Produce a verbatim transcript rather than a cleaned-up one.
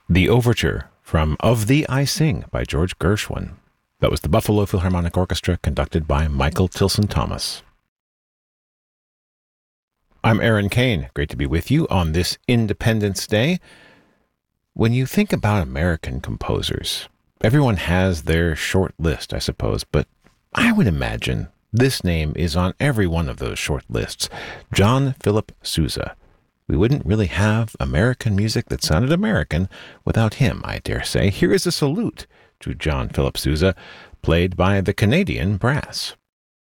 The Overture from Of Thee I Sing by George Gershwin. That was the Buffalo Philharmonic Orchestra conducted by Michael Tilson Thomas. I'm Aaron Kane. Great to be with you on this Independence Day. When you think about American composers, everyone has their short list, I suppose, but I would imagine this name is on every one of those short lists. John Philip Sousa. We wouldn't really have American music that sounded American without him, I dare say. Here is a salute to John Philip Sousa, played by the Canadian Brass.